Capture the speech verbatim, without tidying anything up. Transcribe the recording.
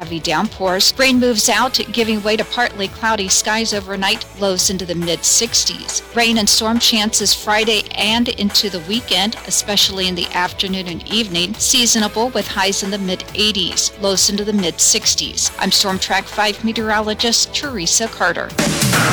heavy downpours. Rain moves out, giving way to partly cloudy skies overnight, lows into the mid sixties. Rain and storm chances Friday and into the weekend, especially in the afternoon and evening. Seasonable with highs in the mid eighties, lows into the mid sixties. I'm Storm Track five meteorologist Teresa Carter.